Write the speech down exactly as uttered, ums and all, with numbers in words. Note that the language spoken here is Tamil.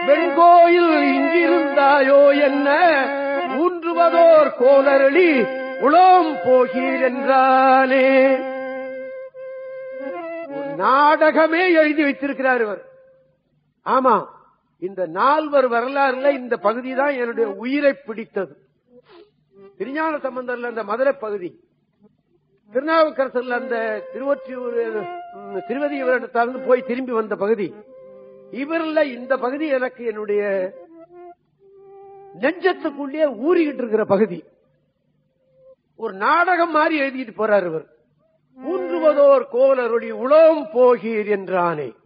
வெண்கோயில் இங்கிருந்தாயோ என்ன ஊன்றுவதோர் கோலரளி உளோம் போகீர் என்றானே. நாடகமே எழுதி வைத்திருக்கிறார் இவர். ஆமா, இந்த நால்வர் வரலாறுல இந்த பகுதி தான் என்னுடைய உயிரை பிடித்தது. திருஞான சம்பந்தர்ல அந்த மதுரை பகுதி, திருநாவுக்கரசர்ல அந்த திருவொற்றியூர் திருவதியூரிடத்திலிருந்து போய் திரும்பி வந்த பகுதி, இவர்ல இந்த பகுதி எனக்கு என்னுடைய நெஞ்சத்துக்குள்ளே ஊறிக்கிட்டு இருக்கிற பகுதி. ஒரு நாடகம் மாதிரி எழுதிட்டு போறார் இவர். ஊன்றுவதோர் கோலருளி உளோம் போகீர் என்றானே.